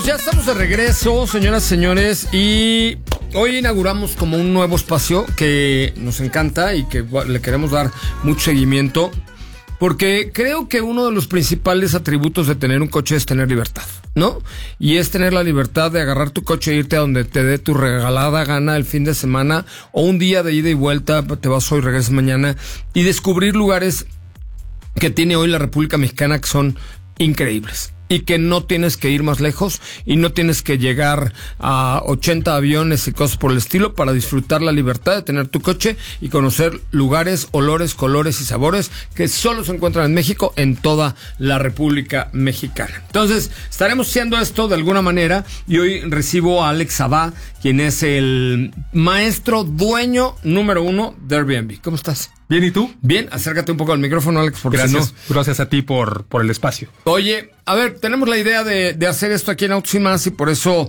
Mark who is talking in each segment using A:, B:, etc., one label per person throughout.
A: Ya estamos de regreso, señoras y señores, y hoy inauguramos como un nuevo espacio que nos encanta y que le queremos dar mucho seguimiento, porque creo que uno de los principales atributos de tener un coche es tener libertad, ¿no? Y es tener la libertad de agarrar tu coche e irte a donde te dé tu regalada gana el fin de semana o un día de ida y vuelta, te vas hoy, regresas mañana, y descubrir lugares que tiene hoy la República Mexicana que son increíbles. Y que no tienes que ir más lejos y no tienes que llegar a 80 aviones y cosas por el estilo para disfrutar la libertad de tener tu coche y conocer lugares, olores, colores y sabores que solo se encuentran en México, en toda la República Mexicana. Entonces, estaremos haciendo esto de alguna manera y hoy recibo a Alex Abá, quien es el maestro dueño número 1 de Airbnb. ¿Cómo estás?
B: Bien, ¿y tú?
A: Bien, acércate un poco al micrófono, Alex, porque
B: gracias,
A: si no...
B: Gracias a ti por el espacio.
A: Oye, a ver, tenemos la idea de hacer esto aquí en Autos y Más y por eso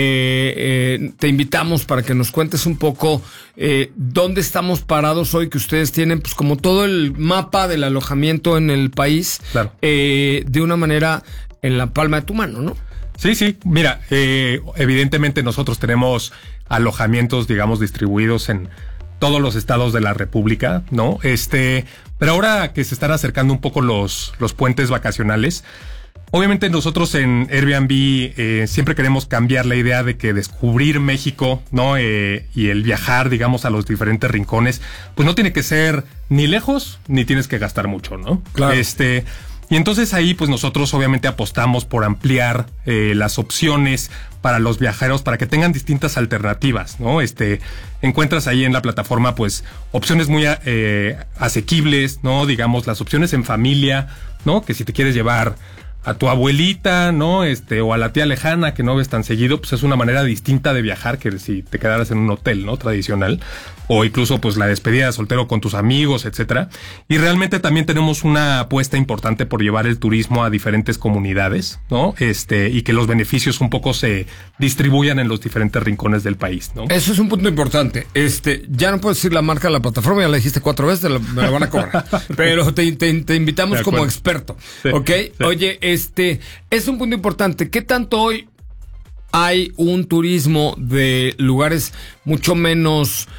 A: te invitamos para que nos cuentes un poco dónde estamos parados hoy, que ustedes tienen pues como todo el mapa del alojamiento en el país,
B: claro.
A: De una manera en la palma de tu mano, ¿no?
B: Sí, mira, evidentemente nosotros tenemos alojamientos, digamos, distribuidos en todos los estados de la República, ¿no? Pero ahora que se están acercando un poco los puentes vacacionales, obviamente nosotros en Airbnb siempre queremos cambiar la idea de que descubrir México, ¿no? Y el viajar, digamos, a los diferentes rincones, pues no tiene que ser ni lejos, ni tienes que gastar mucho, ¿no?
A: Claro.
B: Y entonces ahí pues nosotros obviamente apostamos por ampliar las opciones para los viajeros para que tengan distintas alternativas, ¿no? Encuentras ahí en la plataforma pues opciones muy asequibles, ¿no? Digamos las opciones en familia, ¿no? Que si te quieres llevar a tu abuelita, ¿no? O a la tía lejana que no ves tan seguido, pues es una manera distinta de viajar que si te quedaras en un hotel, ¿no? Tradicional. O incluso pues la despedida de soltero con tus amigos, etcétera. Y realmente también tenemos una apuesta importante por llevar el turismo a diferentes comunidades, ¿no? Y que los beneficios un poco se distribuyan en los diferentes rincones del país, ¿no?
A: Eso es un punto importante. Ya no puedo decir la marca de la plataforma, ya la dijiste 4 veces, me la van a cobrar. Pero te invitamos como experto, sí, ¿ok? Sí. Oye, es un punto importante. ¿Qué tanto hoy hay un turismo de lugares mucho menos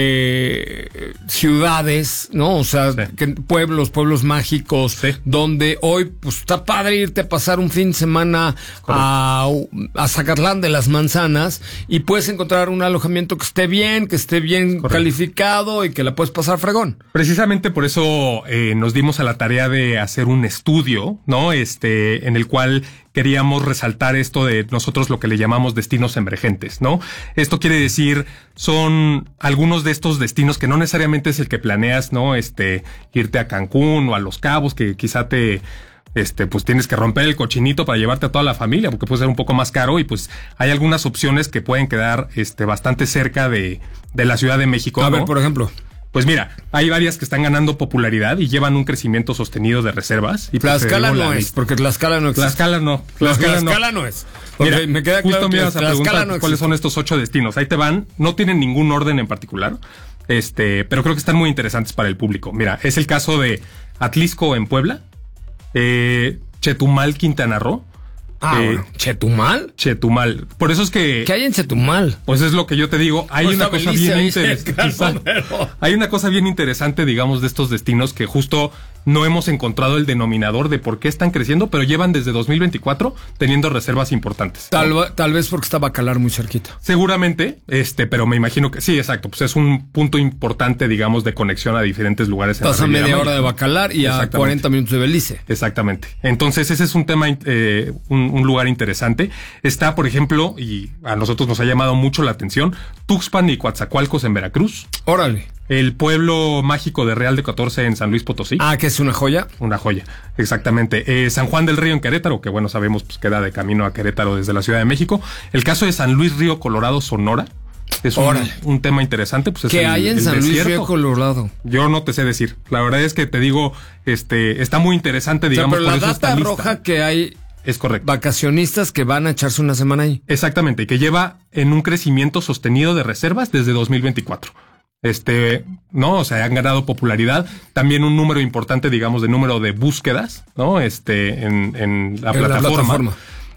A: ciudades, ¿no? O sea, sí, que pueblos mágicos, sí, donde hoy pues está padre irte a pasar un fin de semana a Zacatlán de las Manzanas y puedes encontrar un alojamiento que esté bien correcto, calificado y que la puedes pasar fregón?
B: Precisamente por eso nos dimos a la tarea de hacer un estudio, ¿no? En el cual queríamos resaltar esto de nosotros lo que le llamamos destinos emergentes, ¿no? Esto quiere decir, son algunos de estos destinos que no necesariamente es el que planeas, ¿no? Irte a Cancún o a Los Cabos, que quizá pues tienes que romper el cochinito para llevarte a toda la familia, porque puede ser un poco más caro y pues hay algunas opciones que pueden quedar, bastante cerca de la Ciudad de México,
A: ¿no?
B: A
A: ver, por ejemplo.
B: Pues mira, hay varias que están ganando popularidad y llevan un crecimiento sostenido de reservas. Y
A: Tlaxcala no es, porque Tlaxcala no existe.
B: Tlaxcala no.
A: Tlaxcala no es. Mira, me queda claro
B: justo me ibas a preguntar
A: no
B: cuáles son estos 8 destinos. Ahí te van, no tienen ningún orden en particular, pero creo que están muy interesantes para el público. Mira, es el caso de Atlisco en Puebla, Chetumal, Quintana Roo.
A: Bueno.
B: Chetumal. Por eso es que...
A: ¿Qué hay en Chetumal?
B: Pues es lo que yo te digo. Hay una cosa bien interesante. Hay una cosa bien interesante, digamos, de estos destinos que justo no hemos encontrado el denominador de por qué están creciendo, pero llevan desde 2024 teniendo reservas importantes.
A: Tal vez porque está Bacalar muy cerquita.
B: Seguramente, pero me imagino que sí, exacto. Pues es un punto importante, digamos, de conexión a diferentes lugares.
A: Estás a media hora de Bacalar y a 40 minutos de Belice.
B: Exactamente. Entonces ese es un tema, un lugar interesante. Está, por ejemplo, y a nosotros nos ha llamado mucho la atención, Tuxpan y Coatzacoalcos en Veracruz.
A: Órale.
B: El pueblo mágico de Real de 14 en San Luis Potosí.
A: Que es una joya.
B: Una joya, exactamente. San Juan del Río en Querétaro, que bueno, sabemos pues queda de camino a Querétaro desde la Ciudad de México. El caso de San Luis Río Colorado, Sonora. Es un tema interesante. Pues es
A: ¿qué hay en San Luis Río Colorado?
B: Yo no te sé decir. La verdad es que te digo, está muy interesante, digamos.
A: O sea, pero la data roja que hay...
B: Es correcto.
A: Vacacionistas que van a echarse una semana ahí.
B: Exactamente, que lleva en un crecimiento sostenido de reservas desde 2024. ¿no? O sea, han ganado popularidad. También un número importante, digamos, de número de búsquedas, ¿no? En la plataforma.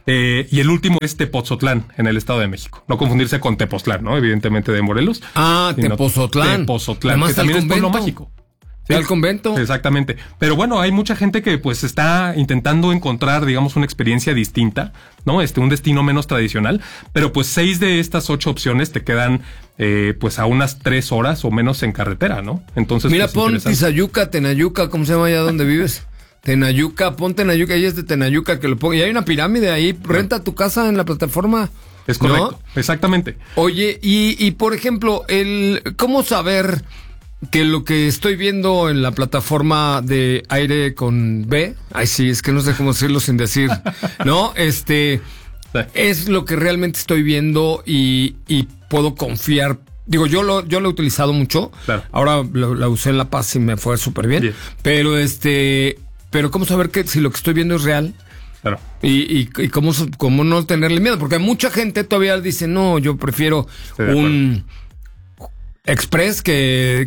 B: Y el último es Tepozotlán, en el Estado de México. No confundirse con Tepoztlán, ¿no? Evidentemente de Morelos.
A: Tepozotlán.
B: Tepozotlán, que también es pueblo mágico.
A: Sí, al convento.
B: Exactamente. Pero bueno, hay mucha gente que pues está intentando encontrar, digamos, una experiencia distinta, ¿no? Un destino menos tradicional. Pero pues 6 de estas 8 opciones te quedan pues a unas 3 horas o menos en carretera, ¿no? Entonces,
A: mira,
B: pues,
A: pon Tizayuca, Tenayuca, ¿cómo se llama allá donde vives? Tenayuca, pon Tenayuca, ahí es de Tenayuca que lo pongo. Y hay una pirámide ahí, renta tu casa en la plataforma.
B: Es correcto, ¿no? Exactamente.
A: Oye, y por ejemplo, ¿cómo saber que lo que estoy viendo en la plataforma de Aire con B, ay sí, es que no sé cómo decirlo sin decir, ¿no? Es lo que realmente estoy viendo y puedo confiar. Digo, yo lo he utilizado mucho. Claro. Ahora la usé en La Paz y me fue súper bien. Pero ¿cómo saber si lo que estoy viendo es real?
B: Claro.
A: Y cómo no tenerle miedo, porque mucha gente todavía dice, no, yo prefiero un Express que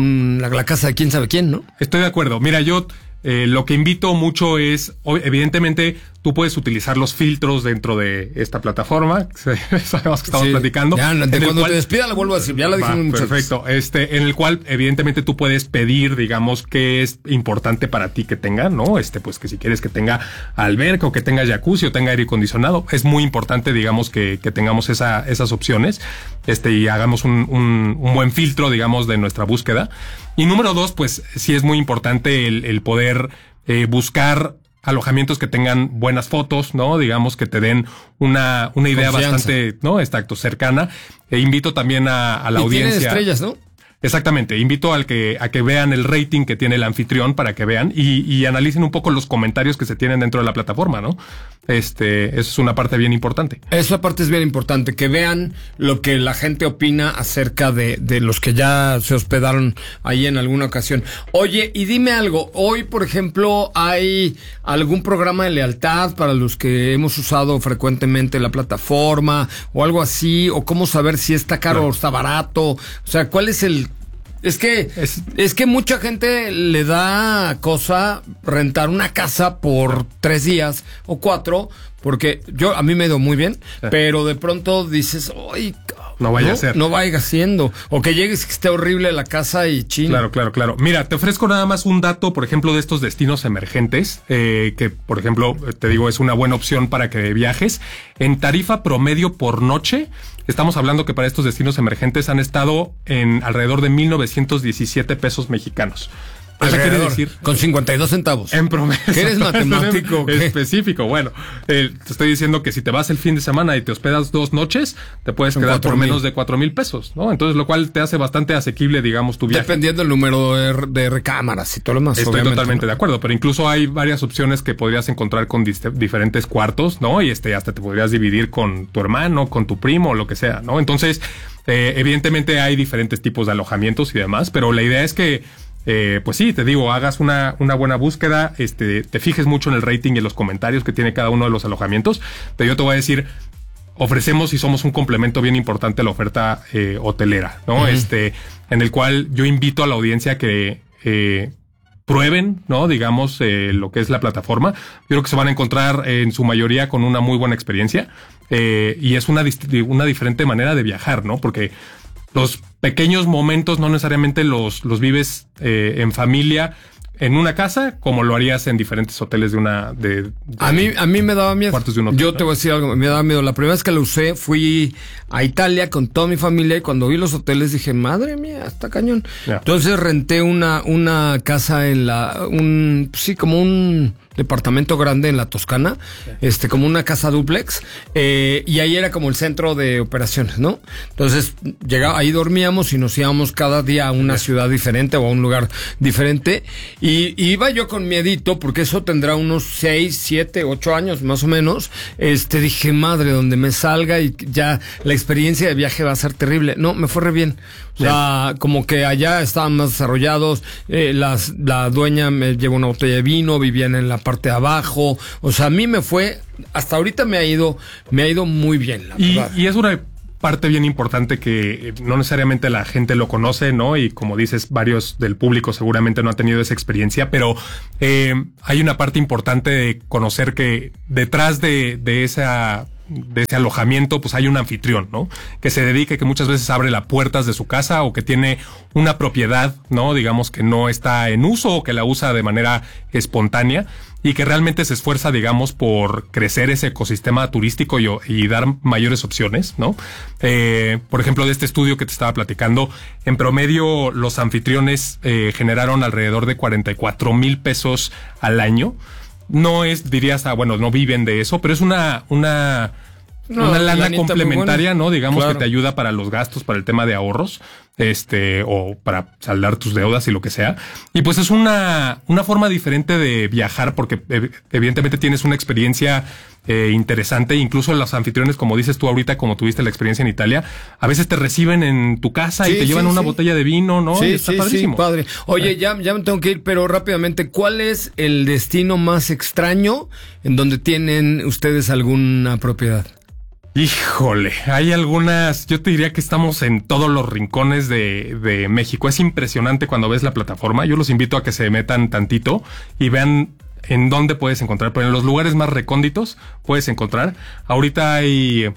A: la casa de quién sabe quién, ¿no?
B: Estoy de acuerdo. Mira, yo lo que invito mucho es, evidentemente, tú puedes utilizar los filtros dentro de esta plataforma. Sabemos que estamos platicando.
A: Ya, cuando te despida lo vuelvo a decir. Ya lo dijimos muchas
B: perfecto. En el cual, evidentemente, tú puedes pedir, digamos, qué es importante para ti que tenga, ¿no? Pues que si quieres que tenga alberca o que tenga jacuzzi o tenga aire acondicionado, es muy importante, digamos, que tengamos esas opciones. Y hagamos un buen filtro, digamos, de nuestra búsqueda. Y número 2, pues sí es muy importante el poder buscar alojamientos que tengan buenas fotos, ¿no? Digamos que te den una idea bastante, ¿no? Exacto, cercana. Invito también a la audiencia.
A: Tiene estrellas, ¿no?
B: Exactamente. Invito a que vean el rating que tiene el anfitrión para que vean y analicen un poco los comentarios que se tienen dentro de la plataforma, ¿no? Eso es una parte bien importante.
A: Esa parte es bien importante, que vean lo que la gente opina acerca de los que ya se hospedaron ahí en alguna ocasión. Oye, y dime algo, hoy, por ejemplo, ¿hay algún programa de lealtad para los que hemos usado frecuentemente la plataforma o algo así? ¿O cómo saber si está caro o está barato? O sea, ¿cuál es el...? Es que mucha gente le da cosa rentar una casa por 3 días o 4, porque a mí me ha ido muy bien, pero de pronto dices, ¡ay!
B: No vaya a ser.
A: No vaya siendo. O que llegues que esté horrible la casa y ching.
B: Claro. Mira, te ofrezco nada más un dato, por ejemplo, de estos destinos emergentes, que, por ejemplo, te digo, es una buena opción para que viajes. En tarifa promedio por noche, estamos hablando que para estos destinos emergentes han estado en alrededor de 1,917 pesos mexicanos.
A: ¿Qué quiere decir? Con 52 centavos.
B: En promedio.
A: ¿Qué eres matemático? ¿Qué?
B: Específico. Bueno, te estoy diciendo que si te vas el fin de semana y te hospedas 2 noches, te puedes quedar por menos de 4,000 pesos, ¿no? Entonces, lo cual te hace bastante asequible, digamos, tu viaje.
A: Dependiendo del número de recámaras y todo lo más.
B: Estoy totalmente de acuerdo, pero incluso hay varias opciones que podrías encontrar con diferentes cuartos, ¿no? Y hasta te podrías dividir con tu hermano, con tu primo, o lo que sea, ¿no? Entonces, evidentemente hay diferentes tipos de alojamientos y demás, pero la idea es que pues sí, te digo, hagas una buena búsqueda, te fijes mucho en el rating y en los comentarios que tiene cada uno de los alojamientos, pero yo te voy a decir, ofrecemos y somos un complemento bien importante a la oferta hotelera, ¿no? Uh-huh. En el cual yo invito a la audiencia que prueben, ¿no? Digamos, lo que es la plataforma. Yo creo que se van a encontrar en su mayoría con una muy buena experiencia, y es una diferente manera de viajar, ¿no? Porque los pequeños momentos no necesariamente los vives en familia en una casa como lo harías en diferentes hoteles
A: a mí me daba miedo.
B: Cuartos de un hotel,
A: yo te voy a decir algo, me daba miedo. La primera vez que lo usé fui a Italia con toda mi familia y cuando vi los hoteles dije, madre mía, está cañón. Yeah. Entonces renté una casa como un departamento grande en la Toscana, como una casa dúplex, y ahí era como el centro de operaciones, ¿no? Entonces ahí dormíamos y nos íbamos cada día a una ciudad diferente o a un lugar diferente, y iba yo con miedito, porque eso tendrá unos 6, 7, 8 años más o menos. Dije, madre, donde me salga y ya la experiencia de viaje va a ser terrible. No, me fue re bien. O sea, como que allá estaban más desarrollados, la dueña me llevó una botella de vino, vivían en la parte de abajo. O sea, a mí hasta ahorita me ha ido muy bien, la verdad.
B: Y es una parte bien importante que no necesariamente la gente lo conoce, ¿no? Y como dices, varios del público seguramente no han tenido esa experiencia, pero hay una parte importante de conocer que detrás de ese alojamiento, pues hay un anfitrión, ¿no? Que se dedique, que muchas veces abre las puertas de su casa o que tiene una propiedad, ¿no? Digamos que no está en uso o que la usa de manera espontánea y que realmente se esfuerza, digamos, por crecer ese ecosistema turístico y dar mayores opciones, ¿no? Por ejemplo, de este estudio que te estaba platicando, en promedio los anfitriones generaron alrededor de 44,000 pesos al año. No es, dirías, bueno, no viven de eso, pero es una lana complementaria, ¿no? Digamos, claro, que te ayuda para los gastos, para el tema de ahorros, o para saldar tus deudas y lo que sea. Y pues es una forma diferente de viajar porque evidentemente tienes una experiencia interesante. Incluso los anfitriones, como dices tú ahorita, como tuviste la experiencia en Italia, a veces te reciben en tu casa y te llevan una botella de vino, ¿no?
A: Sí,
B: está padrísimo.
A: Sí, padre. Oye, ya me tengo que ir, pero rápidamente, ¿cuál es el destino más extraño en donde tienen ustedes alguna propiedad?
B: Híjole, hay algunas, yo te diría que estamos en todos los rincones de México. Es impresionante cuando ves la plataforma. Yo los invito a que se metan tantito y vean en dónde puedes encontrar. Pero en los lugares más recónditos puedes encontrar. Ahorita hay,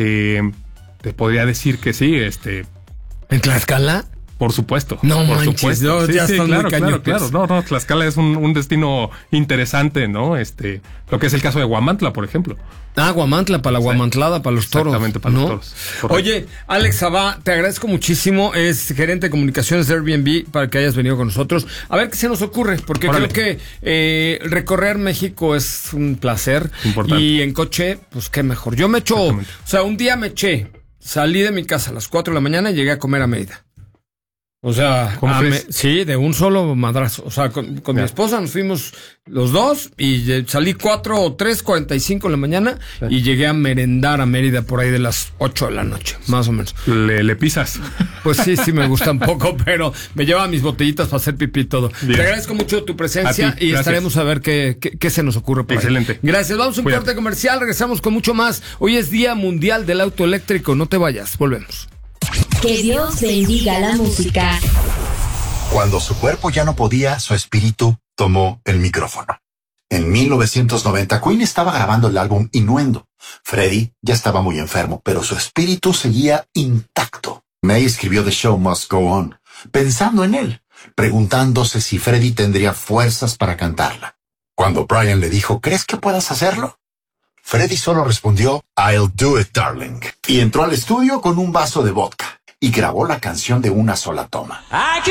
B: te podría decir que sí,
A: ¿En Tlaxcala?
B: Por supuesto.
A: No
B: por
A: manches,
B: supuesto.
A: No,
B: sí,
A: ya
B: sí,
A: están
B: claro,
A: muy
B: claro,
A: cañones.
B: claro. No, Tlaxcala es un destino interesante, ¿no? Lo que es el caso de Huamantla, por ejemplo.
A: Huamantla, para la Huamantlada, para los toros.
B: Exactamente, para los toros. Correcto.
A: Oye, Alex Sabá, te agradezco muchísimo. Es gerente de comunicaciones de Airbnb, para que hayas venido con nosotros. A ver qué se nos ocurre, porque creo que recorrer México es un placer.
B: Importante.
A: Y en coche, pues qué mejor. Yo me echo, un día salí de mi casa a las 4 de la mañana y llegué a comer a Mérida. O sea, sí, de un solo madrazo. O sea, con mi esposa nos fuimos los dos y salí 3:45 de la mañana y llegué a merendar a Mérida por ahí de las 8 de la noche, más o menos.
B: ¿Le pisas?
A: Pues sí, me gusta un poco, pero me lleva mis botellitas para hacer pipí y todo. Bien. Te agradezco mucho tu presencia y estaremos a ver qué se nos ocurre por
B: Excelente.
A: Ahí. Gracias. Vamos a un corte comercial, regresamos con mucho más. Hoy es Día Mundial del Auto Eléctrico. No te vayas, volvemos.
C: Que Dios bendiga la música.
D: Cuando su cuerpo ya no podía, su espíritu tomó el micrófono. En 1990, Queen estaba grabando el álbum Innuendo. Freddie ya estaba muy enfermo, pero su espíritu seguía intacto. May escribió The Show Must Go On, pensando en él, preguntándose si Freddie tendría fuerzas para cantarla. Cuando Brian le dijo, ¿crees que puedas hacerlo? Freddie solo respondió, I'll do it, darling. Y entró al estudio con un vaso de vodka y grabó la canción de una sola toma.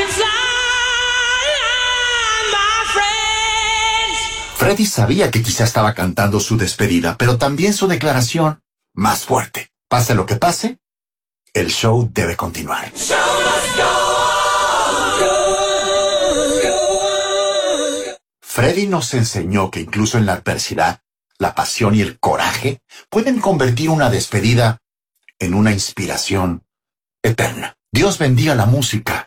D: Freddie sabía que quizá estaba cantando su despedida, pero también su declaración más fuerte. Pase lo que pase, el show debe continuar. Freddie nos enseñó que incluso en la adversidad, la pasión y el coraje pueden convertir una despedida en una inspiración eterna. Dios bendiga la música.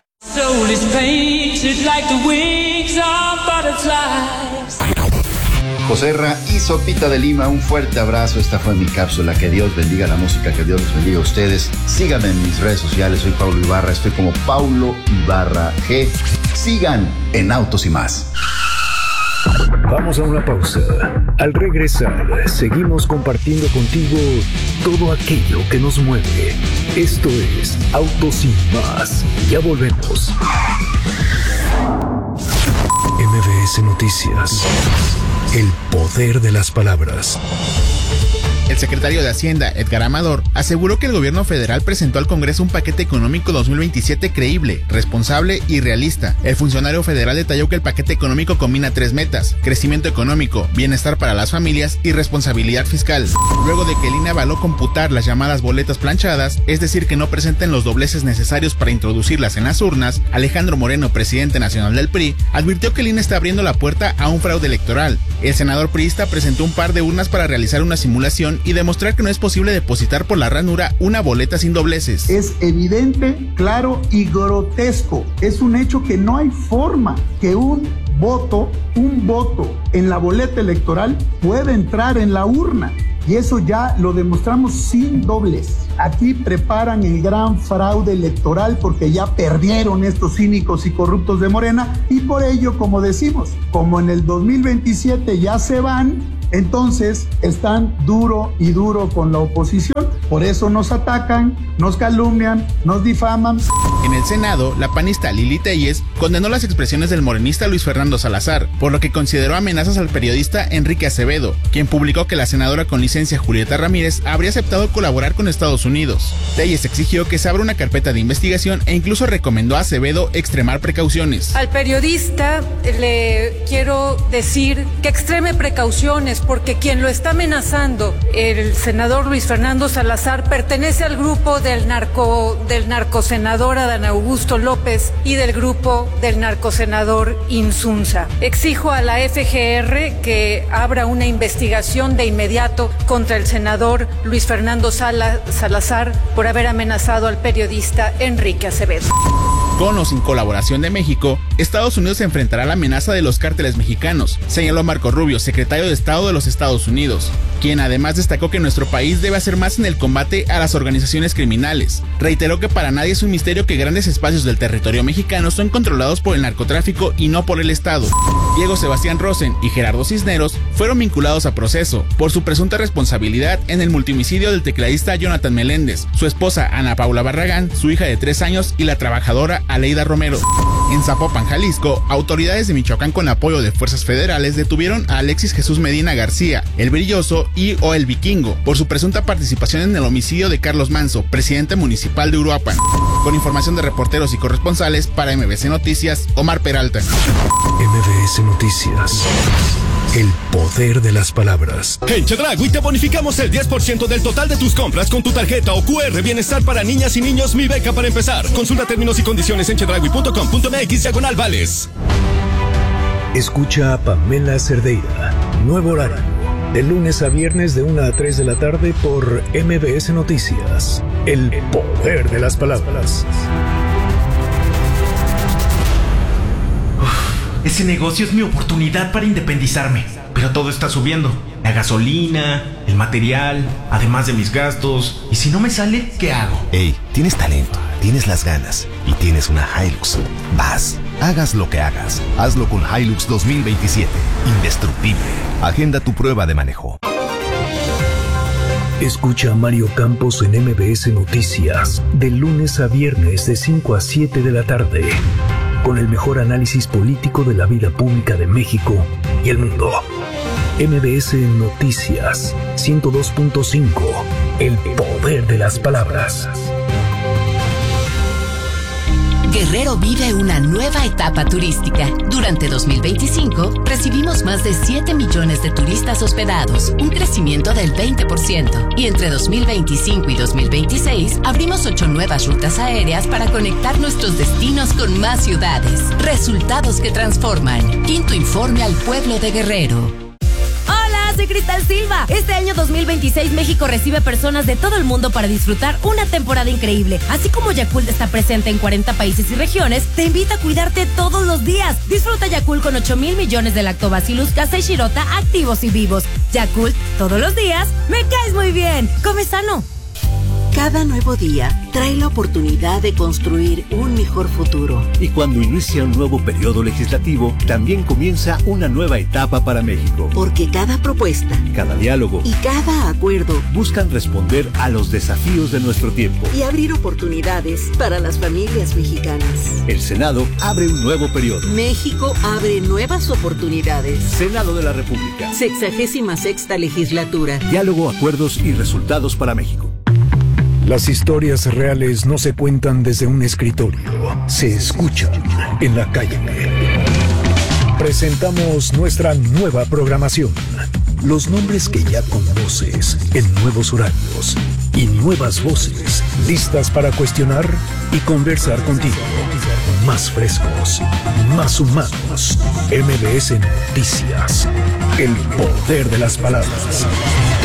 E: Joserra y Sopita de Lima, un fuerte abrazo. Esta fue mi cápsula. Que Dios bendiga la música, que Dios los bendiga a ustedes. Síganme en mis redes sociales. Soy Paulo Ibarra, estoy como Paulo Ibarra G. Sigan en Autos y Más.
F: Vamos a una pausa. Al regresar, seguimos compartiendo contigo todo aquello que nos mueve. Esto es Autos y Más. Ya volvemos. MBS Noticias. El poder de las palabras.
G: El secretario de Hacienda, Edgar Amador, aseguró que el gobierno federal presentó al Congreso un paquete económico 2027 creíble, responsable y realista. El funcionario federal detalló que el paquete económico combina 3 metas: crecimiento económico, bienestar para las familias y responsabilidad fiscal. Luego de que el INE avaló computar las llamadas boletas planchadas, es decir, que no presenten los dobleces necesarios para introducirlas en las urnas, Alejandro Moreno, presidente nacional del PRI, advirtió que el INE está abriendo la puerta a un fraude electoral. El senador priista presentó un par de urnas para realizar una simulación y demostrar que no es posible depositar por la ranura una boleta sin dobleces.
H: Es evidente, claro y grotesco. Es un hecho que no hay forma que un voto en la boleta electoral pueda entrar en la urna. Y eso ya lo demostramos sin doblez. Aquí preparan el gran fraude electoral porque ya perdieron estos cínicos y corruptos de Morena, y por ello, como decimos, como en el 2027 ya se van, entonces están duro y duro con la oposición. Por eso nos atacan, nos calumnian, nos difaman.
G: En el Senado, la panista Lili Telles condenó las expresiones del morenista Luis Fernando Salazar, por lo que consideró amenazas al periodista Enrique Acevedo, quien publicó que la senadora con licencia Julieta Ramírez habría aceptado colaborar con Estados Unidos. Telles exigió que se abra una carpeta de investigación e incluso recomendó a Acevedo extremar precauciones.
I: Al periodista le quiero decir que extreme precauciones, porque quien lo está amenazando, el senador Luis Fernando Salazar, pertenece al grupo del narcosenador Adán Augusto López y del grupo del narcosenador Insunza. Exijo a la FGR que abra una investigación de inmediato contra el senador Luis Fernando Salazar por haber amenazado al periodista Enrique Acevedo.
G: Con o sin colaboración de México, Estados Unidos se enfrentará a la amenaza de los cárteles mexicanos, señaló Marco Rubio, secretario de Estado de los Estados Unidos, quien además destacó que nuestro país debe hacer más en el combate a las organizaciones criminales. Reiteró que para nadie es un misterio que grandes espacios del territorio mexicano son controlados por el narcotráfico y no por el Estado. Diego Sebastián Rosen y Gerardo Cisneros fueron vinculados a proceso por su presunta responsabilidad en el multihomicidio del tecladista Jonathan Meléndez, su esposa Ana Paula Barragán, su hija de 3 años y la trabajadora Aleida Romero. En Zapopan, Jalisco, autoridades de Michoacán con apoyo de fuerzas federales detuvieron a Alexis Jesús Medina García, el Brilloso o el Vikingo, por su presunta participación en el homicidio de Carlos Manso, presidente municipal de Uruapan. Con información de reporteros y corresponsales para MBC Noticias, Omar Peralta.
F: MBS Noticias. El poder de las palabras.
J: En Chedraui te bonificamos el 10% del total de tus compras con tu tarjeta o QR Bienestar para niñas y niños Mi Beca para empezar. Consulta términos y condiciones en chedraui.com.mx/vales.
F: Escucha a Pamela Cerdeira. Nuevo horario. De lunes a viernes de 1 a 3 de la tarde por MBS Noticias. El poder de las palabras.
K: Ese negocio es mi oportunidad para independizarme, pero todo está subiendo. La gasolina, el material, además de mis gastos. ¿Y si no me sale, qué hago?
L: Ey, tienes talento, tienes las ganas y tienes una Hilux. Vas, hagas lo que hagas, hazlo con Hilux 2027. Indestructible. Agenda tu prueba de manejo.
F: Escucha a Mario Campos en MBS Noticias, de lunes a viernes de 5 a 7 de la tarde. Con el mejor análisis político de la vida pública de México y el mundo. MBS Noticias 102.5. El poder de las palabras.
M: Guerrero vive una nueva etapa turística. Durante 2025 recibimos más de 7 millones de turistas hospedados, un crecimiento del 20%. Y entre 2025 y 2026 abrimos 8 nuevas rutas aéreas para conectar nuestros destinos con más ciudades. Resultados que transforman. Quinto informe al pueblo de Guerrero.
N: Soy Cristal Silva. Este año 2026 México recibe personas de todo el mundo para disfrutar una temporada increíble. Así como Yakult está presente en 40 países y regiones, te invita a cuidarte todos los días. Disfruta Yakult con 8,000 millones de lactobacillus casei shirota activos y vivos. Yakult, todos los días, me caes muy bien. Come sano.
O: Cada nuevo día trae la oportunidad de construir un mejor futuro.
P: Y cuando inicia un nuevo periodo legislativo, también comienza una nueva etapa para México.
O: Porque cada propuesta,
P: cada diálogo
O: y cada acuerdo
P: buscan responder a los desafíos de nuestro tiempo
O: y abrir oportunidades para las familias mexicanas.
P: El Senado abre un nuevo periodo.
O: México abre nuevas oportunidades.
P: Senado de la República.
O: 66ª legislatura.
P: Diálogo, acuerdos y resultados para México.
F: Las historias reales no se cuentan desde un escritorio, se escuchan en la calle. Presentamos nuestra nueva programación. Los nombres que ya conoces en nuevos horarios y nuevas voces listas para cuestionar y conversar contigo. Más frescos, más humanos. MBS Noticias. El poder de las palabras.